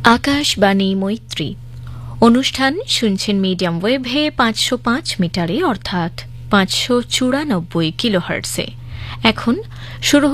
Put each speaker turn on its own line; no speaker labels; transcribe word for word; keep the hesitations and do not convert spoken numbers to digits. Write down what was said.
আকাশবাণী মৈত্রী অনুষ্ঠান শুনছেন মিডিয়াম ওয়েভে পাঁচশো পাঁচ মিটারে অর্থাৎ পাঁচশো চুরানব্বই কিলোহার্টসে। এখন শুরু